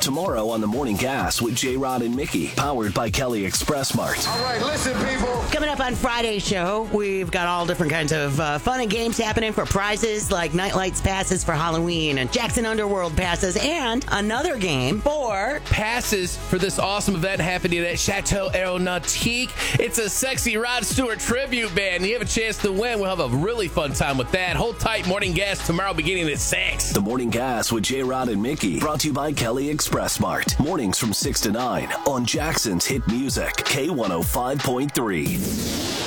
Tomorrow on The Morning Gas with J-Rod and Mickey, powered by Kelly Express Mart. All right, listen, people. Coming up on Friday's show, we've got all different kinds of fun and games happening for prizes like Nightlights passes for Halloween and Jackson Underworld passes, and another game for passes for this awesome event happening at Chateau Aeronautique. It's a sexy Rod Stewart tribute band. You have a chance to win. We'll have a really fun time with that. Hold tight. Morning Gas tomorrow beginning at 6. The Morning Gas with J-Rod and Mickey, brought to you by Kelly Express Mart. Mornings from 6 to 9 on Jackson's Hit Music, K105.3.